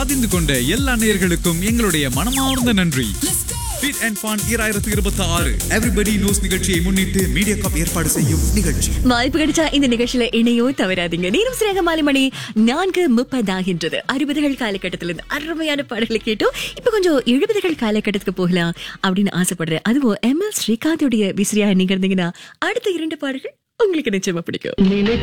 பதிந்து கொண்ட எல்லா நேயர்களுக்கும் எங்களுடைய மனமார்ந்த நன்றி. Fit and Fun 2026 Everybody Knows நிகழ்ச்சியை முன்னிட்டு மீடியாகார்ப் ஏற்பாடு செய்யும் நிகழ்ச்சி. வாய்ப்பு கிடைச்சா இந்த நிகழ்ச்சியில இணையோ தவறாதீங்க. நேரம் சிறக மாலை மணி 4:30 ஆகின்றது. 60கள் காலகட்டத்திலிருந்து அருமையான பாடல்களை கேட்டோம். இப்ப கொஞ்சம் 70கள் காலகட்டத்துக்கு போகலாம் அப்படின்னு ஆசைப்படுறேன். அதுவும் எம்எல் ஸ்ரீகாந்தோடைய விசிறியா நீங்க இருந்தீங்கன்னா அடுத்த 2 பாடல்கள் உங்களுக்கு நிச்சயமா பிடிக்கும்.